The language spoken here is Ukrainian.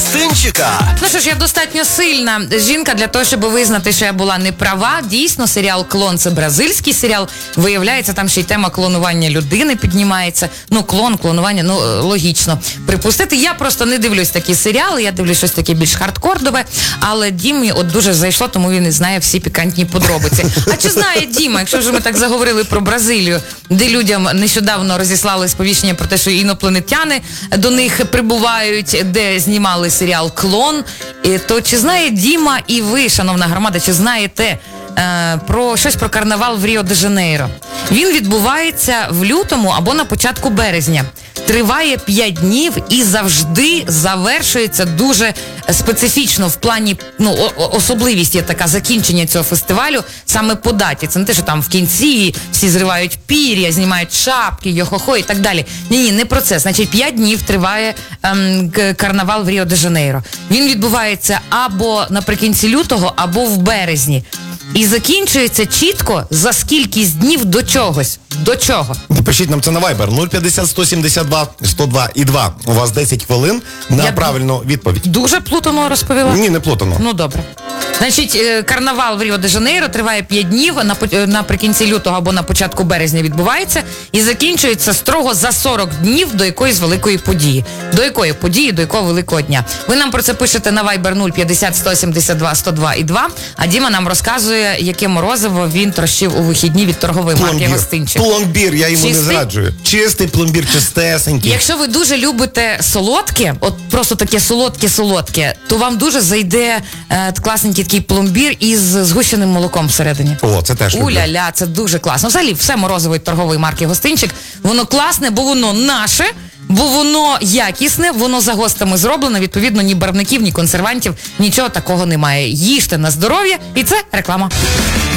Гостинчика. Ну що ж, я достатньо сильна жінка для того, щоб визнати, що я була не права. Дійсно, серіал «Клон» — це бразильський серіал. Виявляється, там ще й тема клонування людини піднімається. Ну, клонування, логічно припустити. Я просто не дивлюсь такі серіали, я дивлюсь щось таке більш хардкордове, але Дімі от дуже зайшло, тому він і знає всі пікантні подробиці. А чи знає Діма, якщо вже ми так заговорили про Бразилію, де людям нещодавно розіслали сповіщення про те, що інопланетяни до них прибувають, де знімали серіал «Клон», то чи знає Діма і ви, шановна громада, чи знаєте про щось про карнавал в Ріо-де-Жанейро? Він відбувається в лютому або на початку березня. Триває 5 днів і завжди завершується дуже специфічно в плані, особливість є така закінчення цього фестивалю саме по даті. Це не те, що там в кінці всі зривають пір'я, знімають шапки, йо-хо-хо і так далі. Ні, не про це. Значить, 5 днів триває карнавал в Ріо-де-Жанейро. Він відбувається або наприкінці лютого, або в березні. І закінчується чітко за скількись днів до чогось. До чого? Пишіть нам це на Viber 050 172 102 і 2. У вас 10 хвилин на правильну відповідь. Дуже плутано розповіла? Ні, не плутано. Ну, добре. Значить, карнавал в Ріо-де-Жанейро триває 5 днів, наприкінці лютого або на початку березня відбувається і закінчується строго за 40 днів до якоїсь великої події. До якої події, до якого великого дня. Ви нам про це пишете на Viber 050 172 102 і 2, а Діма нам розказує, яке морозиво він трощив у вихідні від торгової марки «Гостинчик». Пломбір, я йому Чистий? не зраджую. Чистий пломбір, чистесенький. Якщо ви дуже любите солодке, от просто таке солодке, то вам дуже зайде класненький такий пломбір із згущеним молоком всередині. О, це теж люблю. Уля-ля, це дуже класно. Взагалі, все морозиво від торгової марки «Гостинчик», воно класне, бо воно наше, бо воно якісне, воно за гостами зроблено, відповідно, ні барвників, ні консервантів, нічого такого немає. Їжте на здоров'я, і це реклама.